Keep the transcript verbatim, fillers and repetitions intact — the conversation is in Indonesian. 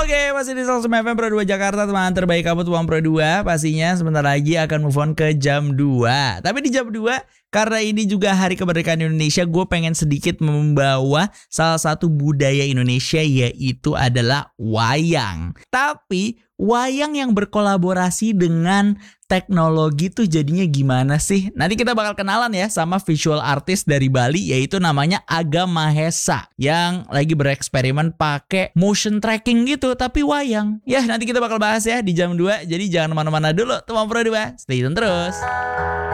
Oke, masih di Salsum F M Pro dua Jakarta, teman terbaik kamu Tuan Pro dua. Pastinya sebentar lagi akan move on ke jam dua. Tapi di jam dua, karena ini juga Hari Kemerdekaan Indonesia, gue pengen sedikit membawa salah satu budaya Indonesia, yaitu adalah wayang. Tapi wayang yang berkolaborasi dengan teknologi tuh jadinya gimana sih? Nanti kita bakal kenalan ya sama visual artist dari Bali, yaitu namanya Aga Mahesa, yang lagi bereksperimen pakai motion tracking gitu tapi wayang. Ya, nanti kita bakal bahas ya di jam dua. Jadi jangan kemana-mana dulu, teman Pro dua. Stay tune terus.